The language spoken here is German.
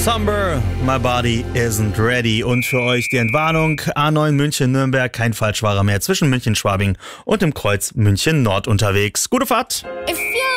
Somber, my body isn't ready. Und für euch die Entwarnung: A9 München-Nürnberg, kein Falschfahrer mehr zwischen München-Schwabing und dem Kreuz München-Nord unterwegs. Gute Fahrt! If you